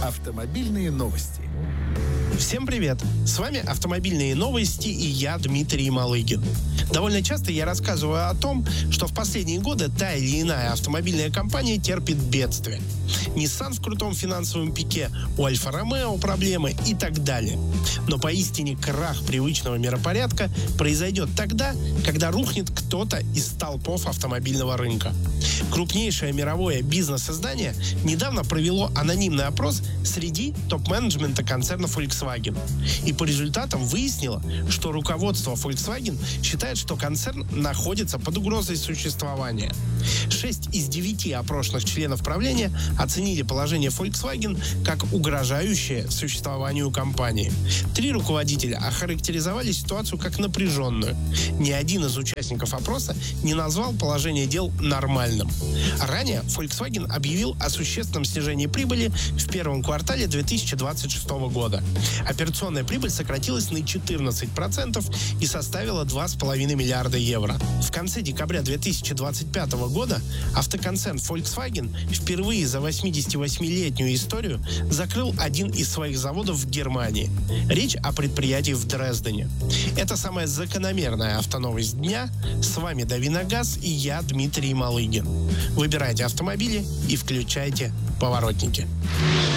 Автомобильные новости. Всем привет! С вами «Автомобильные новости» и я, Дмитрий Малыгин. Довольно часто я рассказываю о том, что в последние годы та или иная автомобильная компания терпит бедствие. Nissan в крутом финансовом пике, у Альфа Ромео проблемы и так далее. Но поистине крах привычного миропорядка произойдет тогда, когда рухнет кто-то из столпов автомобильного рынка. Крупнейшее мировое бизнес-издание недавно провело анонимный опрос среди топ-менеджмента концерна Volkswagen. И по результатам выяснило, что руководство Volkswagen считает, что концерн находится под угрозой существования. 6 из 9 опрошенных членов правления оценили положение Volkswagen как угрожающее существованию компании. 3 руководителя охарактеризовали ситуацию как напряженную. Ни один из участников опроса не назвал положение дел нормальным. Ранее Volkswagen объявил о существенном снижении прибыли в первом квартале 2026 года. Операционная прибыль сократилась на 14% и составила 2,5 миллиарда евро. В конце декабря 2025 года автоконцерн Volkswagen впервые за 88-летнюю историю закрыл один из своих заводов в Германии. Речь о предприятии в Дрездене. Это самая закономерная автоновость дня. С вами Дави на газ и я, Дмитрий Малыгин. Выбирайте автомобили и включайте поворотники.